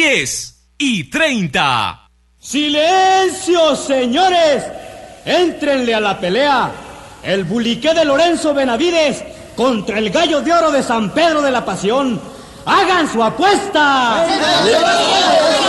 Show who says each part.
Speaker 1: 10:30.
Speaker 2: ¡Silencio, señores! ¡Éntrenle a la pelea! El buliqué de Lorenzo Benavides contra el gallo de oro de San Pedro de la Pasión. ¡Hagan su apuesta!